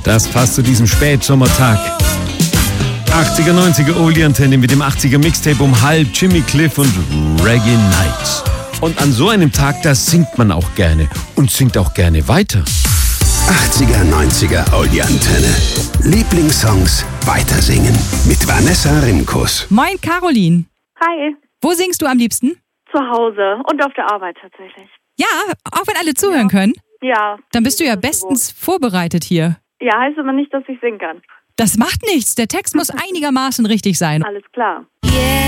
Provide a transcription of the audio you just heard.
Das passt zu diesem Spätsommertag. 80er, 90er Oldie-Antenne mit dem 80er Mixtape um halb, Jimmy Cliff und Reggae Nights. Und an so einem Tag, da singt man auch gerne und singt auch gerne weiter. 80er, 90er Oldie-Antenne. Lieblingssongs weitersingen mit Vanessa Rimkus. Moin Caroline. Hi. Wo singst du am liebsten? Zu Hause und auf der Arbeit tatsächlich. Ja, auch wenn alle zuhören können. Ja. Dann bist du ja bestens vorbereitet hier. Ja, heißt aber nicht, dass ich singen kann. Das macht nichts. Der Text muss einigermaßen richtig sein. Alles klar. Yeah.